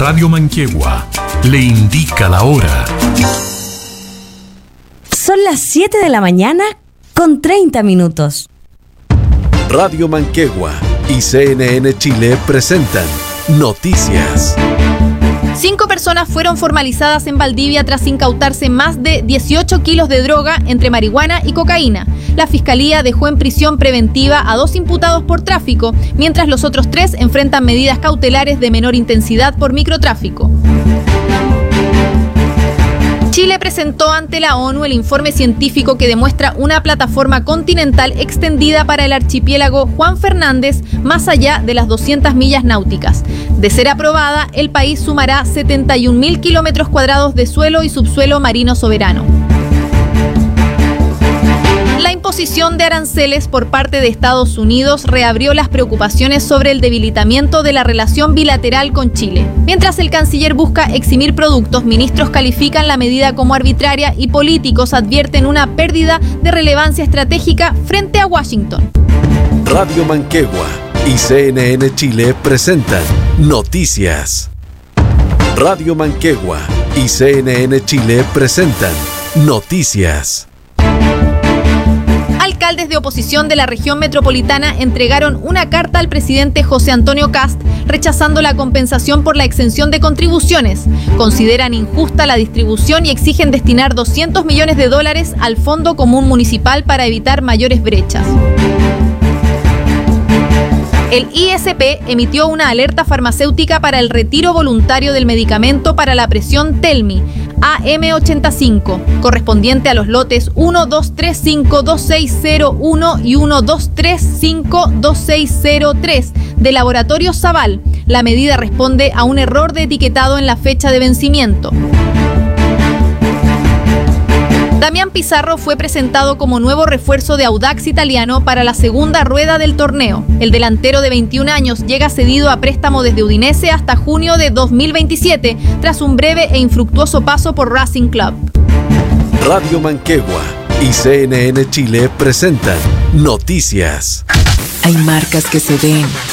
Radio Manquehue le indica la hora. Son las 7 de la mañana con 30 minutos. Radio Manquehue y CNN Chile presentan Noticias. 5 personas fueron formalizadas en Valdivia tras incautarse más de 18 kilos de droga entre marihuana y cocaína. La Fiscalía dejó en prisión preventiva a 2 imputados por tráfico, mientras los otros 3 enfrentan medidas cautelares de menor intensidad por microtráfico. Chile presentó ante la ONU el informe científico que demuestra una plataforma continental extendida para el archipiélago Juan Fernández más allá de las 200 millas náuticas. De ser aprobada, el país sumará 71.000 kilómetros cuadrados de suelo y subsuelo marino soberano. La imposición de aranceles por parte de Estados Unidos reabrió las preocupaciones sobre el debilitamiento de la relación bilateral con Chile. Mientras el canciller busca eximir productos, ministros califican la medida como arbitraria y políticos advierten una pérdida de relevancia estratégica frente a Washington. Radio Manquehue y CNN Chile presentan Noticias. Radio Manquehue y CNN Chile presentan Noticias. Alcaldes de oposición de la región metropolitana entregaron una carta al presidente José Antonio Kast rechazando la compensación por la exención de contribuciones. Consideran injusta la distribución y exigen destinar $200 millones al Fondo Común Municipal para evitar mayores brechas. El ISP emitió una alerta farmacéutica para el retiro voluntario del medicamento para la presión Telmi AM85, correspondiente a los lotes 1235260 y 1235260 de Laboratorio Zaval. La medida responde a un error de etiquetado en la fecha de vencimiento. Damián Pizarro fue presentado como nuevo refuerzo de Audax Italiano para la segunda rueda del torneo. El delantero de 21 años llega cedido a préstamo desde Udinese hasta junio de 2027, tras un breve e infructuoso paso por Racing Club. Radio Manquehue y CNN Chile presentan Noticias. Hay marcas que se ven,